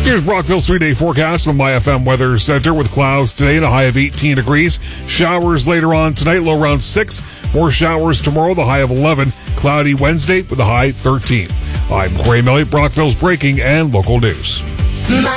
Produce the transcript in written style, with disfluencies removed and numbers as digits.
Here's Brockville's 3-day forecast from My FM Weather Center with clouds today and a high of 18 degrees. Showers later on tonight, low around 6. More showers tomorrow, the high of 11. Cloudy Wednesday with a high 13. I'm Gray Melly, Brockville's breaking and local news.